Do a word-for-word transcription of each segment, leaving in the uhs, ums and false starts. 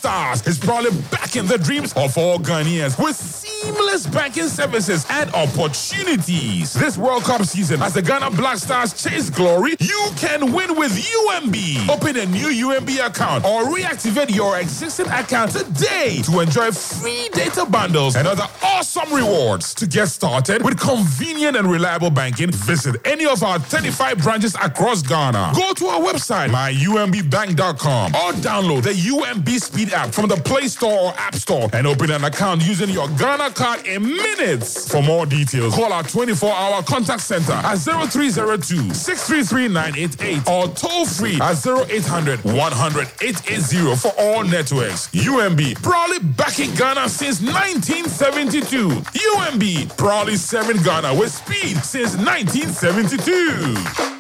Stars is probably back in the dreams of all Ghanaians with seamless banking services and opportunities. This World Cup season, as the Ghana Black Stars chase glory, you can win with U M B. Open a new U M B account or reactivate your existing account today to enjoy free data bundles and other awesome rewards. To get started with convenient and reliable banking, visit any of our thirty-five branches across Ghana. Go to our website, my U M B bank dot com, or download the U M B Speed app from the Play Store or App Store and open an account using your Ghana card in minutes. For more details, call our twenty-four hour contact center at zero three zero two, six three three, nine eight eight or toll free at zero eight hundred, one hundred, eight eighty for all networks. U M B, proudly backing Ghana since nineteen seventy-two. U M B, proudly serving Ghana with speed since nineteen seventy-two.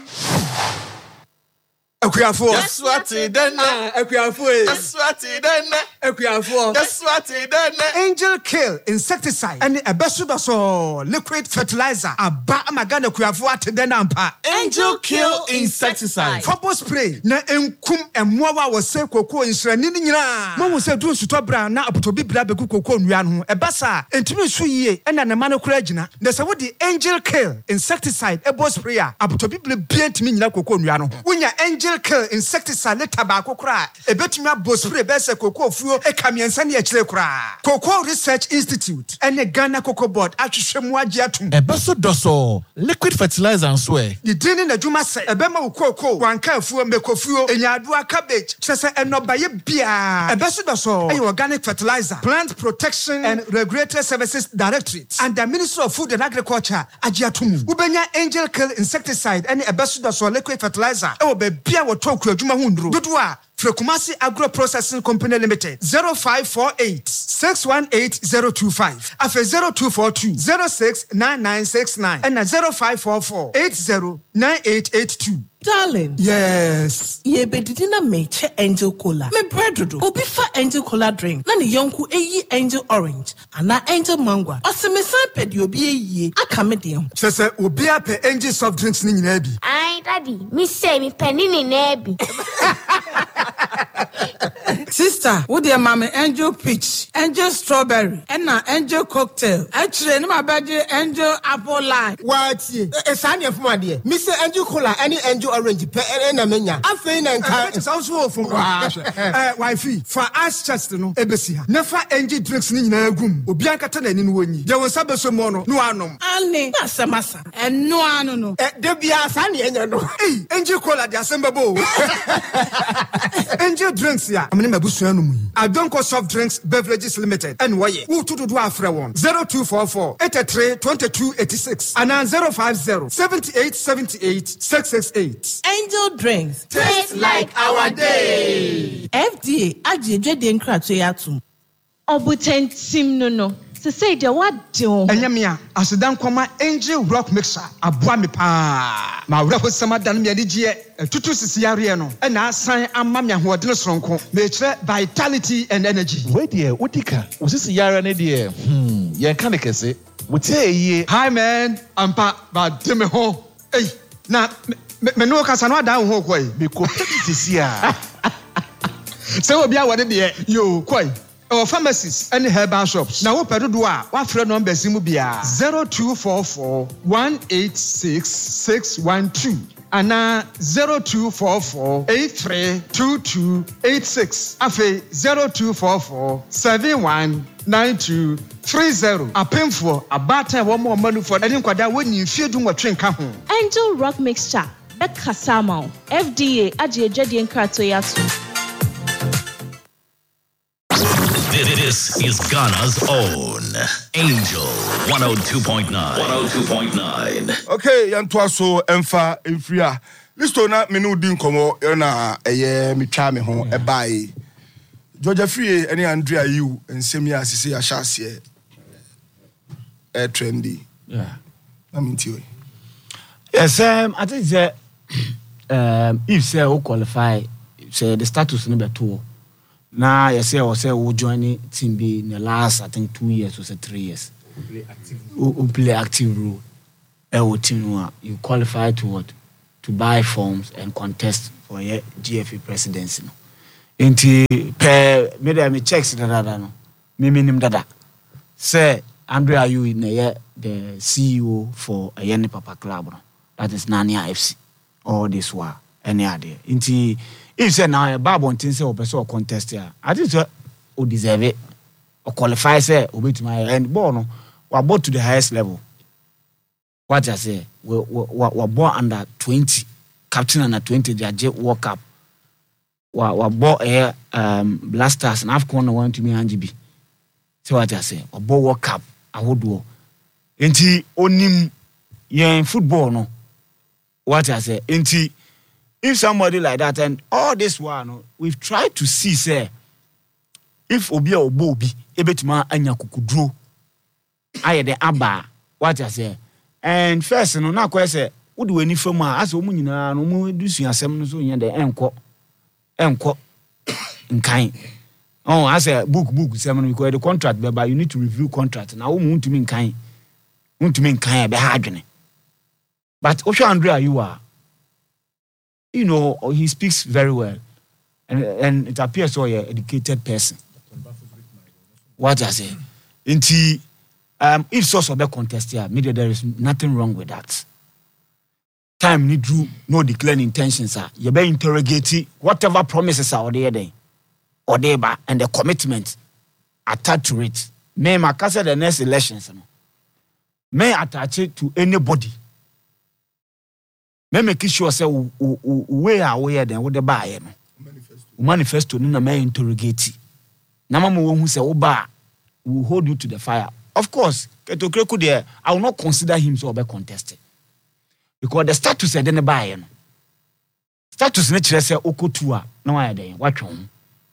Akuafo. That's what it done. Akuafo. That's what it done. Akuafo. That's what it done. Angel Kill insecticide and a besudaso liquid fertilizer. Aba magana akuafo atede na mpa. Angel Kill insecticide. Fobo spray na enkum emmoa wo se kokoo nsrani ni nyina. Mo wo se du nsuto bra na apotobi bra beku kokoo nua no. Ebasa entimi nsu yie ena ne mano kura gina. Na se wo di Angel Kill insecticide ebo spray a apotobi bra bia entimi nyina kokoo nua no. Wonya Angel Kill insecticide le tabako kura ebetumi abo spray be se kokoo fuo ekamiensa ne akire kura. Cocoa Research Institute and the Ghana Cocoa Board atwehwemu agye atum. Ebeso doso liquid fertilizer nso e. The dini na dwuma se ebema wo cocoa wanka afuo mekofuo enyadoa cabbage kyese enobaye bia. Ebeso doso ayi organic fertilizer, plant protection and regulatory services directorate and the Ministry of Food and Agriculture agye atum. Ubenya Angel Kill insecticide and ebeso doso liquid fertilizer e wo be bia wo toku adwuma hu nduro. Dodo a Frekumasi Agro Processing Company Limited zero five four eight, six one eight zero two five afe zero two four two, zero six nine nine six nine and zero five four four, eight zero nine eight eight two. Darling. Yes. Ye bedidi na meche Angel Cola. Me breadodo. Obi fa Angel Cola drink. Na ni yonku eyi Angel Orange. Ana Angel Mango. Ose me san pedi obi eyi. Aka me dem. Sese obi ape Angel soft drinks ni nyina bi. Ai daddy, me say me penny ni na bi. Sister, wo de mama Angel Peach, Angel Strawberry, and na Angel Cocktail. Actually, no mabaje Angel Apple Lime. What ye? E sani afu ade. Me say Angel Cola, any Angel Orange, pe na menya. Afei na nka. It is also from eh wifey for us just no ebesi ha. Never Angel drinks ni nyina agum. Obi ankata na ni no wonyi. Je won sabe so mo no no anom. Ani, na samasa. En no anu no. Eh de bia sani enya no. Eh Angel Cola de asembabo. Angel drinks ya. Amene mabusu anu mu. Adonko Soft Drinks Beverages Limited. And waye. Who to do afre one. zero two four four, eight three, two two eight six and zero five zero, seven eight seven eight, six six eight. Angel Drinks. Taste like our day. F D A agye dwede nkrato ya atum. Obutentim no no. Se say de what do? Enyamia asedan kwama Angel Rock Mixer aboa me pa. Ma wura hosama dan me ade gye tutu sisi yare no. E na asan amma me ahode no soronko. Me kire vitality and energy. Wait there, Odika. Osisi yare ne de. Hmm, yen kan kese. Wote ye. Hi man, ampa ba de me ho. Hey, na me no kasa no adan ho koi. Me ko sisi a. Se obi a wode de yo koi. Our pharmacies and herbal shops. Now, what do I? What friend number Zimubia? Zero two four four one eight six six one two and now zero two four four eight three two two eight six. Afe zero two four four seven one nine two three zero. A painful a batter one more money for any quada when you feel doing what train come home. Angel Rock Mixture. Bekasamo. F D A Ajie Jedi Nkrato Yatu. This is Ghana's own Angel one oh two point nine. one oh two point nine. Okay, yantoa so emfa emfria. Listo na me no din komo na eye mi twa me ho e bai. Georgia Free any Andrea you ensem ya sisi ya hyase e trendy. Yeah. I mean to you. Yes, um I think that um if say who qualify say the status no be two. Now, you say, or say, who join team B in the last, I think, two years or say three years. Who play active role. Who play active role. Uh, team, you qualify to what? To buy forms and contest for your G F A presidency. Inti pe me de me checks dada no. Me minim dada. Say Andre Ayew na the C E O for a Yeni Papa Club no. That is Nania F C. All this wa any idea. Inti if say now a Babon tin say o person or contest here. I think so o deserve it. Or qualify say o bet my and born no we are to the highest level. What I say we we we born under twenty. Captain under twenty the World Cup. We we born here um Blasters and AFCON want to me Angie. So what I say we born World Cup ahodo. Enti onim yen football no. What I say enti if somebody like that and all this one no, we've tried to see say if obi or obi ebetima anya kukudro aye the aba what I say and first no na kwa say wo de wani fam a ase omu nyina no mu dusu asem no so nya de enko enko nkan oh I say book book sem no because the contract but you need to review contract na wo mu ntumi nkan ntumi nkan e be ha adwene but Osho Andre Ayew you know he speaks very well and and it appears so a educated person. What I say inti um if source of the contest here maybe there is nothing wrong with that. Time need do no declaring intentions are you be interrogate whatever promises are there then or there and the commitment attached to it. May my case the next elections no may attach it to anybody. May make sure say where are we then what the buy no manifesto no na may interrogate na mama who say oba will hold you to the fire. Of course Ketokreku there I will not consider him so be contested because the status said then buy no status na kire say okotu a na why then watwon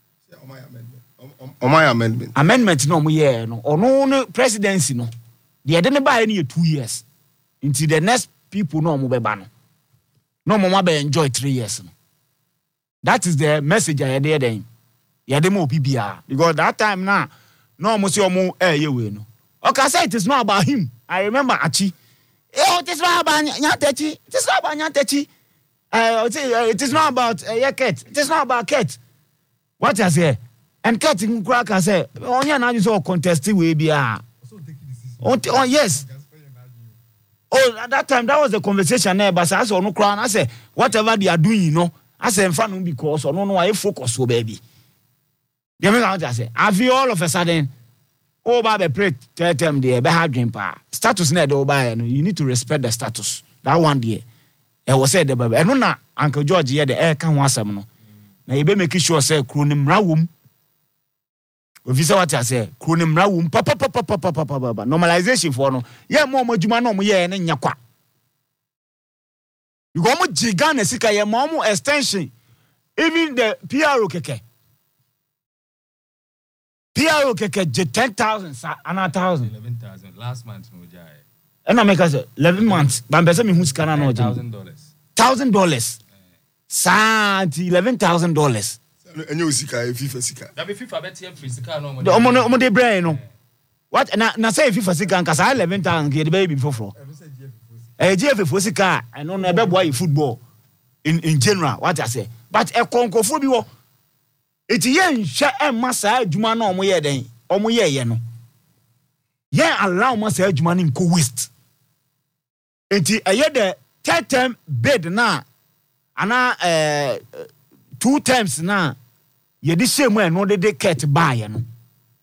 on my amendment amendment no mo ye no ono no presidency no the then buy no two years until the next people no mo be ba no no mo ma be enjoy three years no. That is the message I hear then. Yeah, the more P B R because that time now, no more see omo eh ye we no. Okay, say it is not about him. I remember Achi. Eh, it is not about Nyantechi. It is not about Nyantechi. Uh, it is not about uh, yeah, Ket. It is not about Ket. What I say? And Ket in crack I say, only now you so contesting we be ah. Oh yes. Oh, at that time that was the conversation there, but I saw no crown. I say whatever they are doing, you know. I say in front because or no no I focus so baby. You know what I say? I feel all of a sudden, oh baby pray tell them the be hard dream pa. Status na do buy no you need to respect the status. That one there. E was said the baby. E no na Uncle George here the air kan wasam no. Na you be make sure say kro ni mra wom. Ofi say what I say? Kro ni mra wom pa pa pa pa pa pa pa pa. Normalization for no. Ye mo mo adwuma no mo ye na nya kwa. You go mo gigant sika ye mo extension. Even the P R O keke. P R O keke je ten thousand and a thousand. eleven thousand last month no jai. And I make us eleven months. But I'm me who scan no thousand dollars. Thousand dollars. Sa eleven thousand dollars. And you sika FIFA sika. That be FIFA bet here free sika no mo. The omo omo de brain no. What na na say FIFA sika nka sa eleven thousand ke de baby foforo. Eh G F F sika I no na be boy football in in general what I say. But e konkofo bi wo. Eti ye nhwe emma sa adwuma na omo ye den. Omo ye ye no. Ye allow ma sa adwuma ni nko waste. Eti eye the third term bid na ana eh two times na ye di shame e no de de ket buy ye no.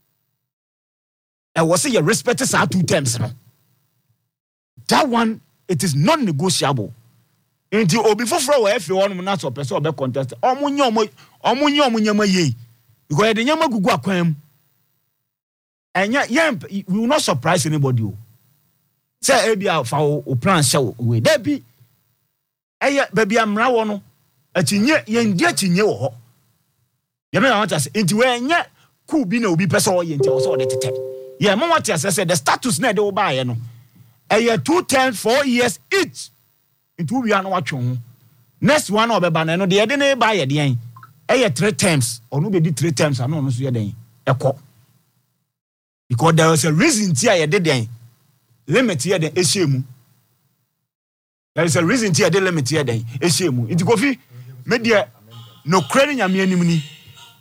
E was say you respect sa two times no. That one it is non-negotiable. Enti obi foforo wa efe wonu na so person obe contest. Omunye omo omunye omunyama ye. Because the nyama gugu akwam. Enya yem we will not surprise anybody o. Say e bia fa o plan show we. There be eye baby amra wo no. Atinye yen di atinye wo ho. Ye me want to say enti we enya ku bi na obi person o ye enti o so de tete. Ye mo want to say the status na de wo ba ye no. Eye two times four years each. Into we are no watching. Next one or beba no de de na buy ye den. Eye three times or no be di three times ano no so ye den. Ekọ. Because there was a reason tia ye de den. Limit ye den ehyemu. There is a reason tia de limit ye den ehyemu. It go fi me de no credit nyame anim ni.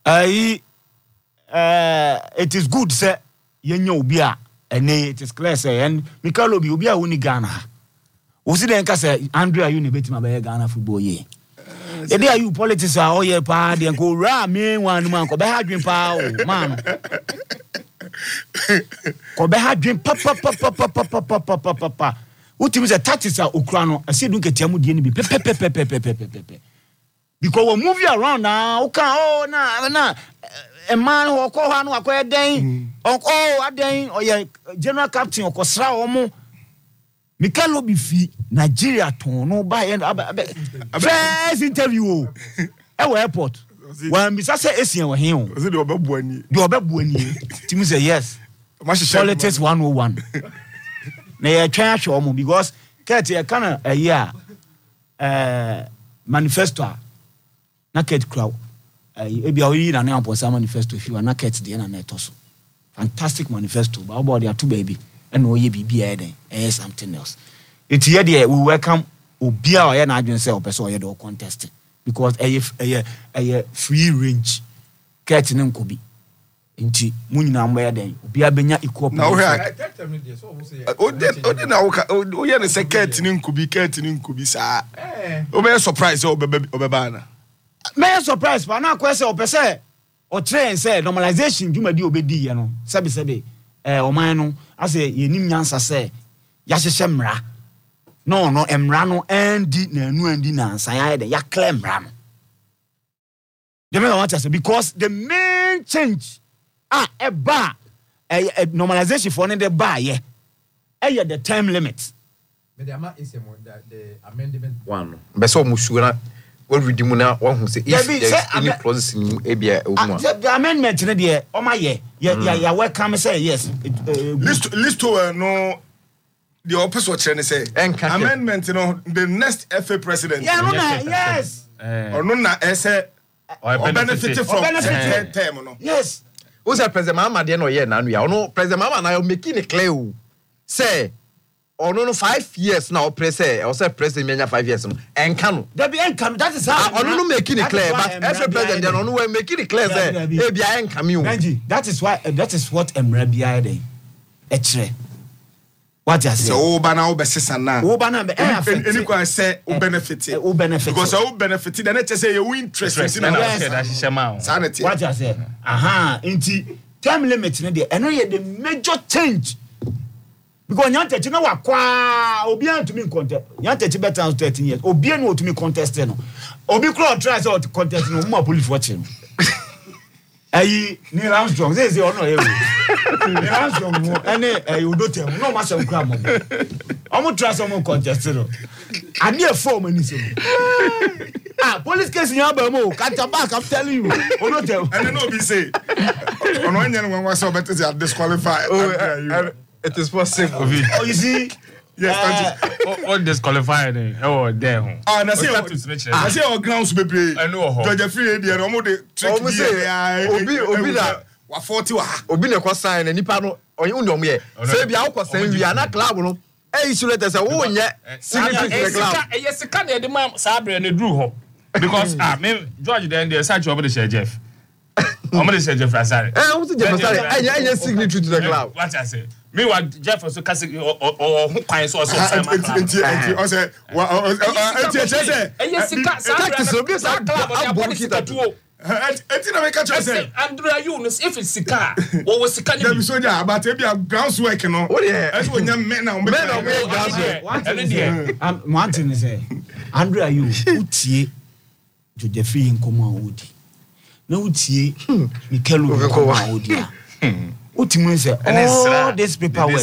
I uh it is good say yenyo obi a ene it is clear say and Mikel Obi obi a woni Ghana wo si den ka say Andrea you ne betima be Ghana football ye e dey you politics a oye pa de ko ra me wan man ko be ha dwen pa o man ko be ha dwen pa pa pa pa pa pa pa pa pa pa utimi say tactics a okura no ase dun ketia mu die ni bi pe pe pe pe pe pe pe pe because we move you around now o kan oh na na a man who call her no akwa den oh aden oye general captain okosra omo Mikel Obi fi Nigeria ton no ba first interview e wo airport when Mister say Asian we hin o say the obebu ani the obebu ani timi say yes politics one oh one na ye twan ahwe omo because ket e kana a year eh manifesto na ket crowd e bia oyi na na amposa manifesto if you are na ket de na na etoso fantastic manifesto ba about there two baby and oye bibia eden eh something else it here there we welcome obia oye na adwen say opeso oye do contest because eh eh eh free range ket ne nkobi nti munyina mba eden obia benya equal na o o na o o ye ne say ket ne nkobi ket ne nkobi sa o be surprise o be o be na may surprise pa na kwese opese o train say normalization dwumadi obedi ye no sebe sebe eh oman no ase yenim nyansa say ya hyehye mra no no emra no endi na anu andi na ansan ya de ya clear mra no you know what I say because the main change ah e ba eh normalization for the ba ye eh the time limit me the ama is the amendment one be so musura what we do now one who say if there is any process in Abia Omo the amendment ne dey o ma ye ya welcome say yes list list to no the opposite chere say amendment no the next F A president yeah no na yes or no na say or benefit from term no yes who say president Mama dey no ye na no ya no president Mama na making it clear say or no five years now president or say president menya five years no enka no there be enka that is how or no making it clear but every president dey no we making it clear say e bia enka me o that is why uh, that is what emra bia dey e kire what you say so o ba na o be sesa na o ba na be any kwa say o benefit o benefit because o benefit then it say you interest in na sanity what you say aha inti time limit ne dey eno ye the major change because nyante chi na wakwa obi antumi contest nyante chi better than thirteen years obi no otumi contest no obi crowd try say contest no mo police watch no ayi ni Armstrong say say ono ewe ni Armstrong mo ene ayi odotem no ma se nkra mo omo try say mo contest no ani e form ani so ah police case nya ba mo catch back I'm telling you odotem ene no be say ono anya no wan say better say disqualify it is possible. Oh, you see? Yes, uh, all disqualified. Oh, there. Ah, na say na say our grounds be play. I know. George Free dey no mo dey trick me. Obi obi da wa forty wa. Obi na kwa sign na nipa no onye unom ye. Say bia akwa sign wi ana club no. Eh isu letter say wo nye signature to the club. Eh yes ka na dey ma sabre na dru ho. Because ah me George then dey search over the share Jeff. I'm going to say Jeff Asare. Eh, what's Jeff Asare? I I signature to the club. What I say? Me what Jeff also kasi or or who kind so so time. Enti enti o say wa enti enti say. Eh yes sika Sabre so be sa club on the policy to. Enti na make catch say. Andrea Yunus if it's sika or was sika ni. Dem so ja about e bia grounds work no. What yeah. Esi onya men na o me na we grounds work. And there. Um one thing say Andrea you utie George Free nkomo odi. Na utie Mikel Obi nkomo odi a. Ultimately say all this paperwork.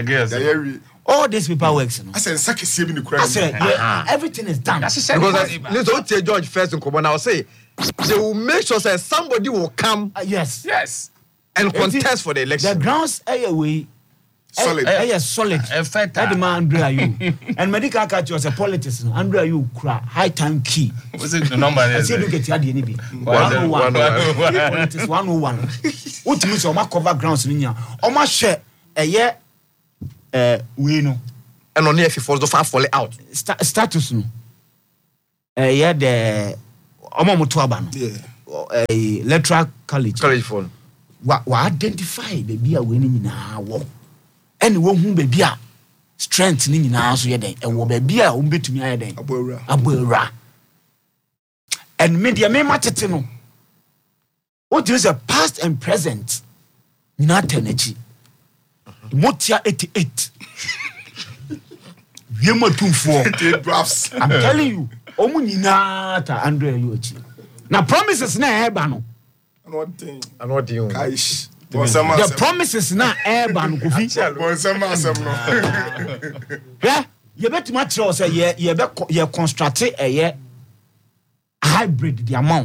All this paperwork. I said sakesi bi ni kura. I said yeah, everything is done. Because let's take George first and come on. I'll say they will make sure that somebody will come. Uh, yes. Yes. And contest for the election. The grounds anyway. Solid. Eh, yes, solid. That the man Andrea you. And medical catch was a politician. Andrea you cry high time key. What's it the number? I say look at the any be. one oh one. Politics one oh one. What means o ma cover grounds ni nya. O ma share eh yeah eh we no. And on if for the far fall out. Status no. Eh yeah the o ma moto aba no. Yeah. a electoral college college for wa wa identify baby a we ni nyina wo ene wo hu baby a strength ni nyina so ye den e wo baby a wo betumi aye den abowura abowura and media me matete no what is a past and present nyina tenachi motia eighty-eight we mo tumfo I'm telling you omu nyina ta Andrea Yochi na promises na eba no another you kaish the promises na eba no kofi bonsama asem no yeah ye betima tro say ye ye be ye construct a hybrid the amount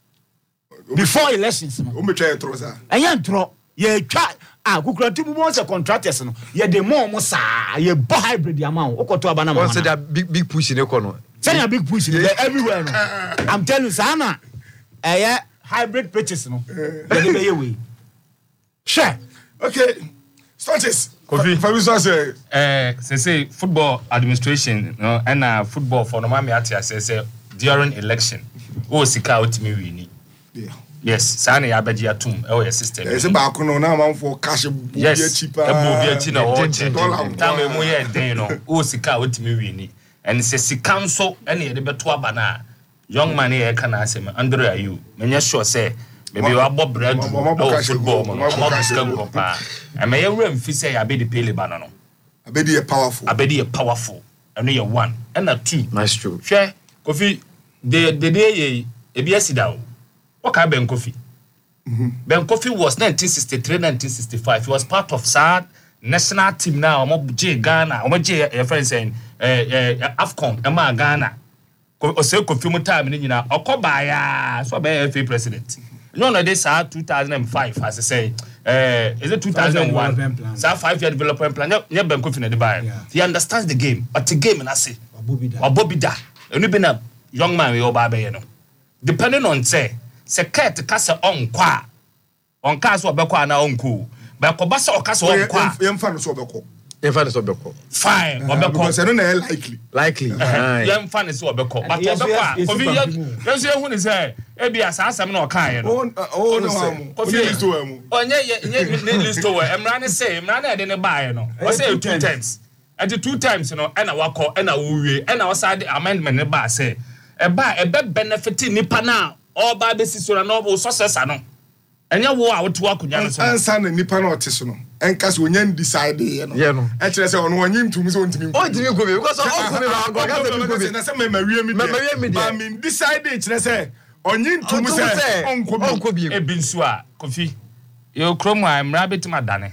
before elections no o me try tro sa enya tro ye twa ah kukurati bu mo say contractors no ye de mo mo sa ye bo hybrid the amount okoto aba na mo consider big big push in econo say a big push in everywhere no I'm telling you sana eh hybrid pitches no they dey be way share okay Sanchez Kofi Fabiso say eh say say football administration no and uh, football for no mama ati say say during election o sika otimi wini yeah yes sana ya beji atum e o system yes ba ko no na man for cash bu yes cheaper e bu bi achi na o dollar time mu ye den no o sika otimi wini and say sika nso ene ye de beto aba na young man here can ask me Andrea you me sure say maybe you abo bread o football mo abo sika go pa e me ye rem fi say abedi pele ba no abedi e powerful abedi e powerful and you one and a two nice true share Kofi the the day ye e bi asida o o ka Ben Kofi mhm Ben Kofi was nineteen sixty-three nineteen sixty-five he was part of S A D national team now omo J Ghana omo J your friend saying eh eh AFCON e ma Ghana o say Kofi mu time ni nyina okoba ya so be F A president no no this are two thousand five as I say eh is it two thousand one so five year development plan yeah Ben Kofi na the buy he understands the game but the game na say obobida obobida enu be na young man we oba be no depending on say secret ka se onkwa onka so obekwa na onku ba ko ba se oka so onkwa yemfa no so obekwa yemfa no so obekwa fine obekwa because no na likely likely yemfa no so obekwa but obekwa obi yesu ehu ni say e bia sa asem na oka ye no oh no amu onye list o amu onye ye ne list o emra ne say emra na de ne bae no o say two times at the two times no e na wakọ e na wo wie e na wo side amendment ne ba say e ba e be benefit nipa na o ba be sisora na o bo successor no enya wo a wo to akonya no so ansa na nipa na ote so no enka so onye decide ye no ye no e kire say ono onye ntumi so ntumi o ntumi ko be because o ko be ba go ga se ko be na say me mawie mi me mawie mi ba mi decide e kire say onye ntumi say onko bi e bi nso a Kofi ye krom a mra betima dane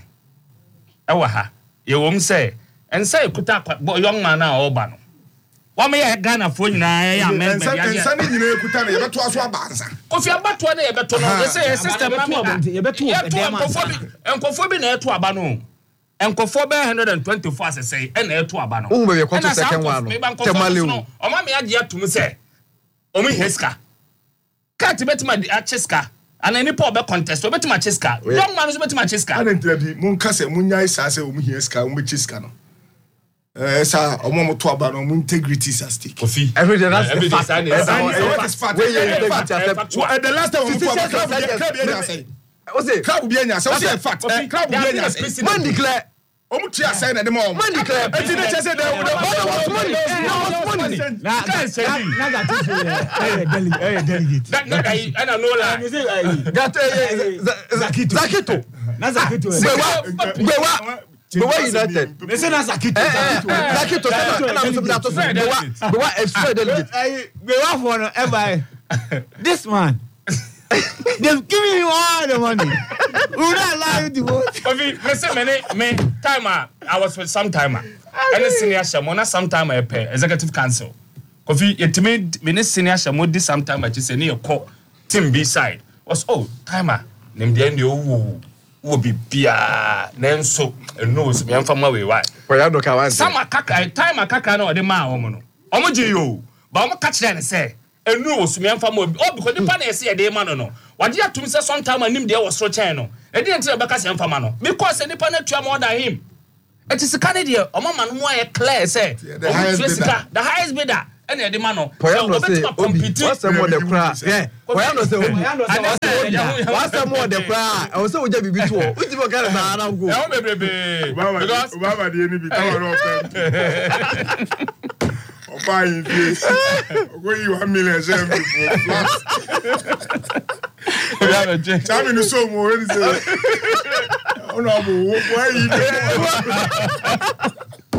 e wa ha ye wom say ensa ekuta young man na o ba no wa me ye Ghana fo nyina ya men be ya ensa ni nyina ekuta na ye beto aso abanza Kofi abato na ye beto no ye say system na me ye beto enkofo bi enkofo bi na eto aba no enkofo be one hundred twenty-four say say e na eto aba no o be ye second one no temalew o ma me age atum say o mi heska kat betima di acheska ana ni po be contest o betima cheska young man so betima cheska ana ntrabi mun kase mun nyai sa say o mi heska o mi cheska no eh sa omo mo to aba no mo integrity is at stake Kofi every day that's the fact what is fact we the last time we talk club club area say o say club bi anya say say fact club bi anya say man declare omo tia say na dem o man declare enti na say dey what money money na can say na that is eh delegate that na guy ana no la that zakito zakito na zakito gbewa Bewa United. They say na Zakito. Zakito. Bewa Bewa extra delegate. Bewa for no ever. This man. They've given him all the money. We will not allow you to vote. Kofi, listen, me me timer. I was with some timer. And senior shamona sometime I pay executive council. Kofi, it made me senior shamo this sometime I just say near call team B side. Was oh timer. Name the end you wo be bia nenso no so me amfa ma we why for ya no ka wan sama kaka time akaka na o de ma wo no omo je yo ba omo ka kire ne say enu wo so me amfa ma o because the panel say e de ma no no wade atum say sometime anim de wo so chen no e de ntire be ka say amfa ma no because the panel tua more than him it is kind of omo ma no mo aye clear say the highest bidder the highest bidder and the man no Poyano say what's the more the cry yeah Poyano say what's the more the cry I was so just be to which you get na na go e bebrebe because baba dey ni bi tawo no fam oba yin bi go you one million share plus ya no je tell me no so mo we say ono abo why you dey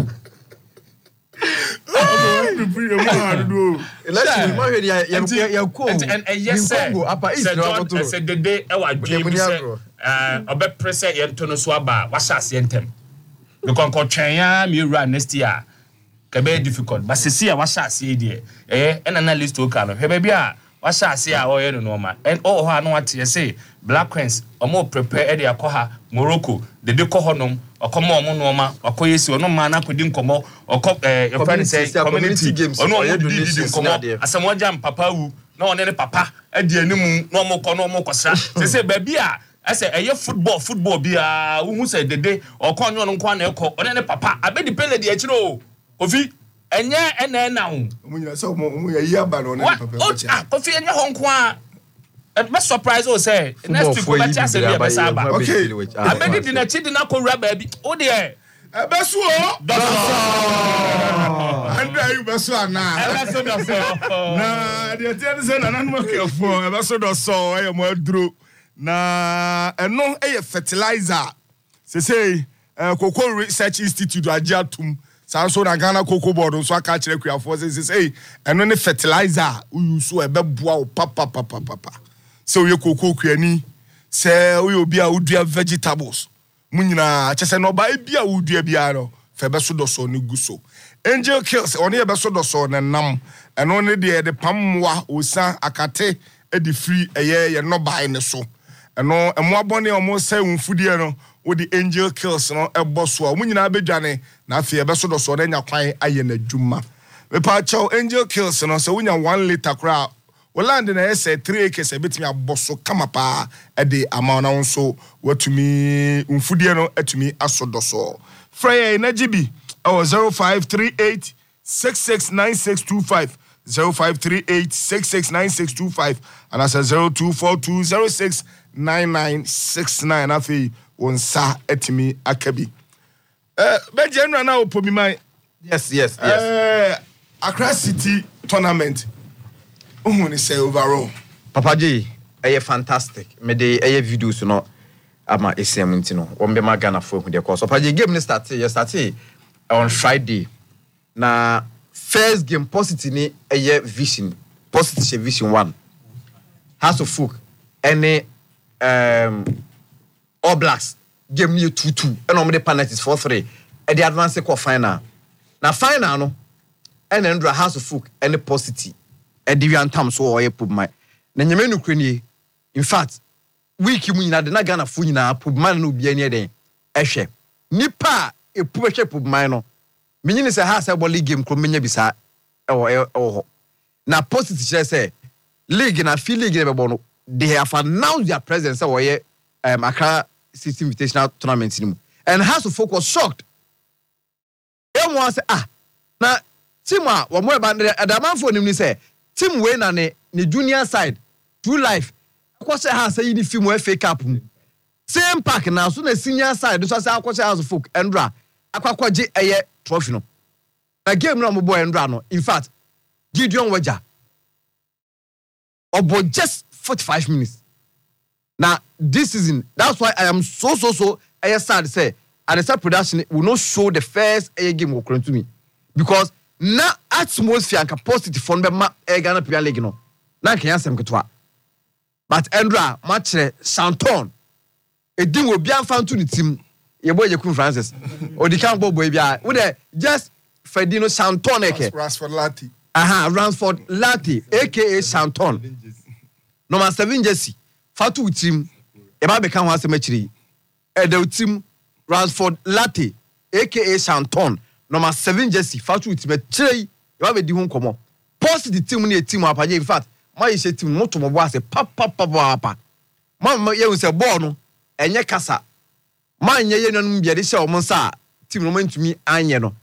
election ma hwe ya ya ko and yes sir apa is no say the day e wa dream say eh obe press ye nto no so aba wa sha ase ntem because ko twen ya me wura next year ka be difficult but se see wa sha ase die eh and analyst o ka no hwe be a wa sha ase a o ye no no ma and o ho anu ate say Black Queens omo prepare e de akoha Morocco de de ko honom okomo omo no ma akoyesi ono ma na kodi nkomo okọ eh your friend say community games ono omo di di nkomo asamo jam papa wu na one ne papa e de animu na omo kọ na omo kọsra se se ba bia ese eye football football bia wo hu say dede okọ nyo no nko na ekọ one ne papa abedi pele de akiro Kofi enye ene na hu omunya so omo ya yi aba no ne papa ah Kofi enye ho nko a it must surprise us say next week we better say we be saba okay abedi di na chi di na ko wura ba bi o de e besu o doso andra you besu ana e besu doso na de tie say na nanu makefo e besu doso e mo aduro na eno e fertilizer say say Cocoa Research Institute ajatum sanso na Ghana Cocoa Board so aka kire kuafo say say eno ne fertilizer u use e be boa o papa papa papa so we cocoa kuani say we obi a udua vegetables munyina chese no ba bia udua bia no fe be so do so ne guso Angel Kills oni e be so do so ne nam eno ne de de pamwa osa akate e de free eye ye no ba ne so eno emo abone omo say unfudie no wo the Angel Kills no e boso a munyina bedwane na afi e be so do so na nya kwan aye na dwuma me pa chow Angel Kills no so wunya one liter kra Holland na say three acres e betimi aboso kama pa e de amana nso watumi unfudie no atumi asodoso Freya na gibi oh zero five three eight six six nine six two five zero five three eight six six nine six two five and I say zero two four two zero six nine nine six nine afi wonsa atimi akabi eh be general na opomi mai yes yes yes eh Accra City tournament Uhuni say overall. Papa J, eh fantastic. Me de eh videos no ama esem nti no. Wo mbe ma Ghana fo hu de course. Papa J game ni start ye start on Friday. Na first game positive ni eh vision. Positive vision one. House of Folk any um All Blacks game ni two two. And on the penalties four three. E the advance ko final. Na final no and Andra House of Folk any positive. Edivian Tam so oye pub my na nyame no krenie in fact week mu nyina de na Ghana fu nyina pub man no bia ne den ehwe nipa e pub ehwe pub man no menyine se ha se ball game kro menya bisa e ho na positive share say league na feel league be bo no they have announced their presence say oye um Accra City Invitational Tournament ni mu and House of Folk was shocked e mo say ah na team a wo mo e ba adamanfo nim ni say team we na ne ne junior side True Life akwose ha say ni film F A Cup same pack na so na senior side so say akwose House of Folk Endra akwakwaje eye trophy no na game na mo boy Endra no in fact Gideon Waja obo just forty-five minutes now this season that's why I am so so so I sad say at the start production will not show the first air game will to me because na atmosphere and capacity for be ma e Ghana Premier League no na kan yasem ketwa but Endra match Santon e din obi amfa nto ni team ye boy Yakun Francis odi kan boy boy bia we dey just Fedino Santon eke Ransford Lati aha Ransford Lati aka Santon number seven jersey fatu team e ba be kan ho asem akiri e the team Ransford Lati aka Santon number seven jersey fatu with me three you have a di ho komo post the team na team apaje in fact my is team moto mo ase papa papa papa ma ye un se ball no enye kasa ma nye ye nanu bia de she o mo sa team no mantumi anye no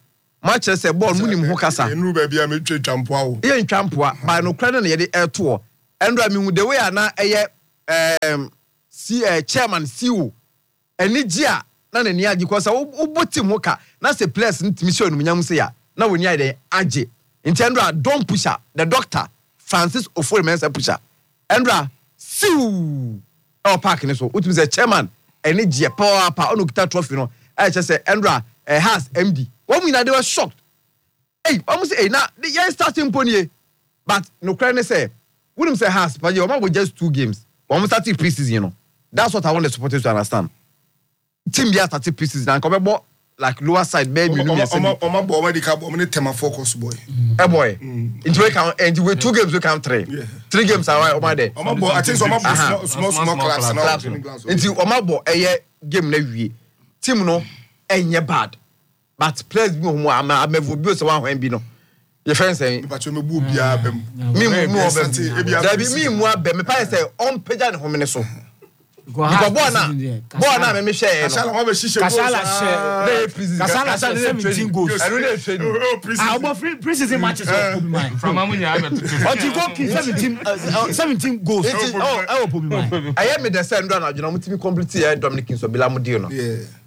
match say ball mu nim ho kasa enu ba bia me twa twampoa wo ye ntwampoa ba no kra na ye de eto endra me hu the way na eye um si uh, chairman C E O eni gia na na ni agi ko sa wo botim ho ka na say players ntimi show no nyam say ya na woni ai de age intendra don pusher the doctor Francis Ofori mensa pusher endra siu o park ni so utimi say chairman eni gia power pa onu kita trophy no I just say endra uh, has M D one minute they were shocked hey almost say hey na you starting pony but no cry say wouldn't say has but you remember just two games one starting pre-season you know that's what I want the supporters to understand team be starting pre-season and come about like lower side maybe you know Oma Oma boy medical boy me tema focus boy eh boy into we count and we two games we count three three games are right Oma there Oma boy I think Oma boy small small class now into Oma boy eh game na wie team no enye bad but players bi ho am amevo bi so wan bi no your friend say but me bu bia bem me mu obem da bi me mu abem me pa say on page na home ne so because boy na boy na me me share kasala wa be shishe kasala share kasala share seventeen goals I don't training ah but pre-season matches of Kobe man from amunya until go keep seventeen seventeen goals oh oh Kobe man I am me the same run na you know mutimi complete Dominic so bila mu deal no yeah